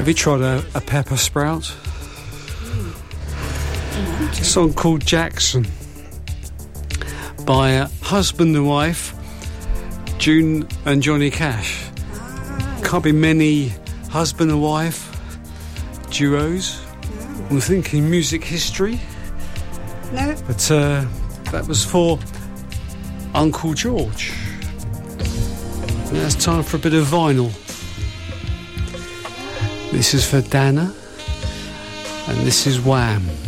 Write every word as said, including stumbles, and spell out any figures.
Have you tried a, a pepper sprout? It's a song called Jackson by uh, husband and wife, June and Johnny Cash. Can't be many husband and wife duos. I'm thinking music history. No. But uh, that was for Uncle George. Now it's time for a bit of vinyl. This is for Dana, and this is Wham.